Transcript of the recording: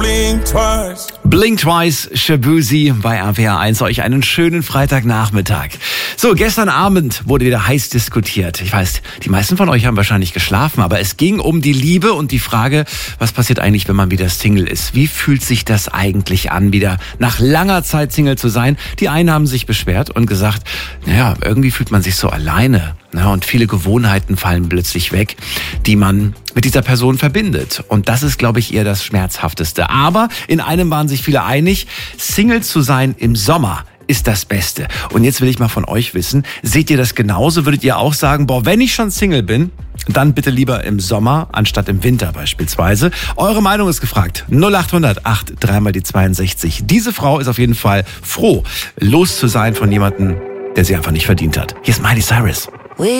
Blink Twice, Shaboozey bei RPR 1. Euch einen schönen Freitagnachmittag. So, gestern Abend wurde wieder heiß diskutiert. Ich weiß, die meisten von euch haben wahrscheinlich geschlafen, aber es ging um die Liebe und die Frage, was passiert eigentlich, wenn man wieder Single ist? Wie fühlt sich das eigentlich an, wieder nach langer Zeit Single zu sein? Die einen haben sich beschwert und gesagt, naja, irgendwie fühlt man sich so alleine. Ja, und viele Gewohnheiten fallen plötzlich weg, die man mit dieser Person verbindet. Und das ist, glaube ich, eher das Schmerzhafteste. Aber in einem waren sich viele einig, Single zu sein im Sommer ist das Beste. Und jetzt will ich mal von euch wissen, seht ihr das genauso? Würdet ihr auch sagen, wenn ich schon Single bin, dann bitte lieber im Sommer anstatt im Winter beispielsweise? Eure Meinung ist gefragt. 0800 8 3 mal die 62. Diese Frau ist auf jeden Fall froh, los zu sein von jemandem, der sie einfach nicht verdient hat. Hier ist Miley Cyrus.